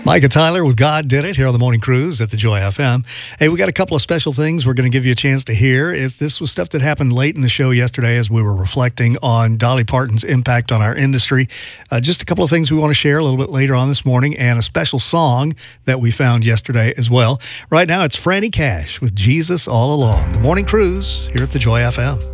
Micah Tyler with God Did It here on the Morning Cruise at the Joy FM. Hey, we got a couple of special things we're going to give you a chance to hear. This was stuff that happened late in the show yesterday as we were reflecting on Dolly Parton's impact on our industry. Just a couple of things we want to share a little bit later on this morning, and a special song that we found yesterday as well. Right now, it's Franny Cash with Jesus All Along. The Morning Cruise here at the Joy FM.